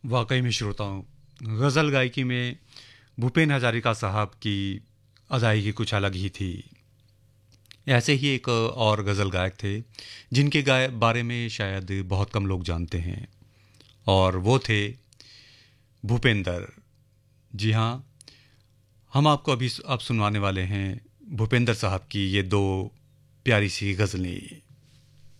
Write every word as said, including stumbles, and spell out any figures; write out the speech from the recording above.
वाकई में श्रोताओं, गज़ल गायकी में भूपेन हजारिका साहब की अदायगी कुछ अलग ही थी। ऐसे ही एक और गज़ल गायक थे जिनके गाय बारे में शायद बहुत कम लोग जानते हैं, और वो थे भूपेंद्र। जी हाँ, हम आपको अभी अब सुनवाने वाले हैं भूपेंद्र साहब की ये दो प्यारी सी गज़लें।